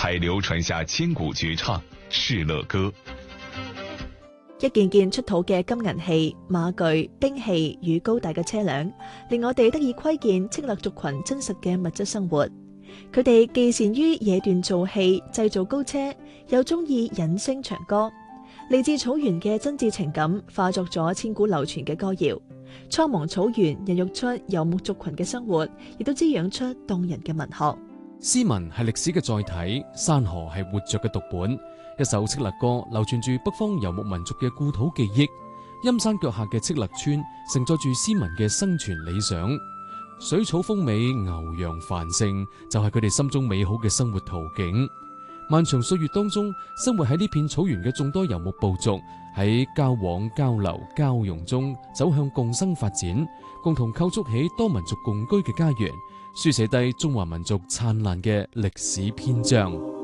还流傳下千古絕唱《敕勒歌》。 一件件出土嘅金銀器、馬具、兵器與高大嘅車輛，令我哋得以窺見敕勒族群真實嘅物質生活。佢哋既善於冶鍛造器、製造高車，又中意引聲長歌。嚟自草原嘅真摯情感，化作咗千古流傳嘅歌謠。蒼茫草原孕育出游牧族群嘅生活，亦都滋養出動人嘅文學。 詩文係歷史嘅載體，山河係活着嘅讀本。一首敕勒歌流傳住北方游牧民族嘅故土記憶。陰山腳下嘅敕勒村承載住詩民嘅生存理想。水草豐美，牛羊繁盛，就係佢哋心中美好嘅生活途徑。漫長歲月當中，生活喺呢片草原嘅眾多游牧部族，喺交往、交流、交融中走向共生發展，共同構築起多民族共居嘅家園，書寫低中華民族燦爛嘅歷史篇章。